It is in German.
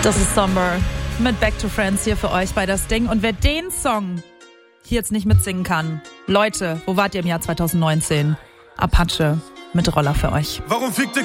Das ist Somber mit Back to Friends hier für euch bei Das Ding. Und wer den Song hier jetzt nicht mitsingen kann, Leute, wo wart ihr im Jahr 2019? Apache mit Roller für euch. Warum fickt